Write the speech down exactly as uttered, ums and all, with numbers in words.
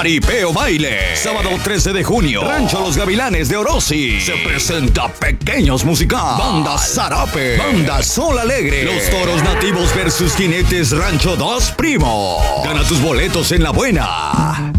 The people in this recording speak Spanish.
Jaripeo Baile. Sábado trece de junio. Rancho Los Gavilanes de Orosi. Se presenta Pequeños Musical. Banda Zarape. Banda Sol Alegre. Los Toros Nativos versus Jinetes Rancho Dos Primo. Gana tus boletos en La Buena.